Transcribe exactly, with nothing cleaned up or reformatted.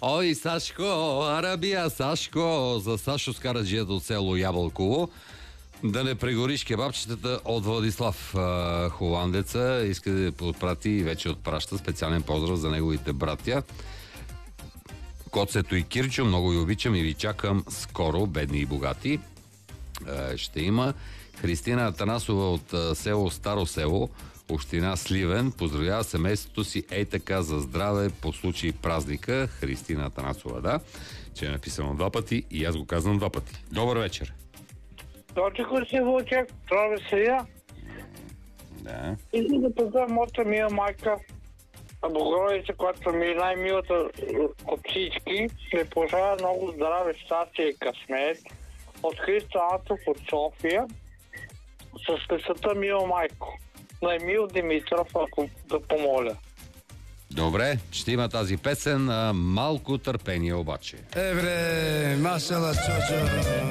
Ой, Сашко, Арабия, Сашко, за Сашо Скараджията от село Ябълково. Да не прегориш кебабчетата от Владислав, а, холандеца. Иска да отпрати и вече отпраща специален поздрав за неговите братя. Коцето и Кирчо, много ви обичам и ви чакам скоро, бедни и богати. А, ще има. Христина Атанасова от а, село Старо село, община Сливен, поздравява семейството си ей така за здраве по случай празника. Христина Атанасова, да, че е написано два пъти и аз го казвам два пъти. Добър вечер. Точно си Вълчев, това веселия. Да. Искам да поздравя моята мила майка, Богородица, която ми е най-милата от всички. Ми пожелая много здраве, щастие и късмет. От Христо Антов от София. С песата Мила майко. На Емил Димитров, ако да помоля. Добре, ще има тази песен. А, малко търпение обаче. Евре, машала, чочо.